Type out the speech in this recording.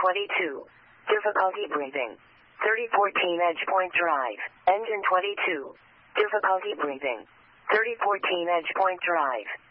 22. Difficulty breathing. 3014 Edge Point Drive. Engine 22. Difficulty breathing. 3014 Edge Point Drive.